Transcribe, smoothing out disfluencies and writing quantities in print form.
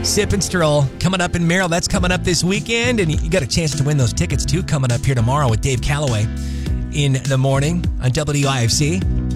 Sip and Stroll coming up in Merrill. That's coming up this weekend, and you got a chance to win those tickets too coming up here tomorrow with Dave Calloway in the morning on WIFC.